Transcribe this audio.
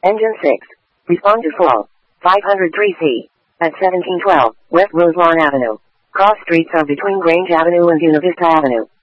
Engine 6. Respond to fall. 503C. At 1712, West Roselawn Avenue. Cross streets are between Grange Avenue and Buena Vista Avenue.